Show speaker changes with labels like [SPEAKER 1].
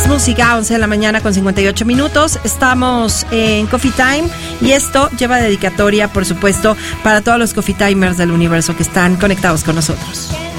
[SPEAKER 1] música, 11 de la mañana con 58 minutos. Estamos en Coffee Time y esto lleva dedicatoria, por supuesto, para todos los Coffee Timers del universo que están conectados con nosotros.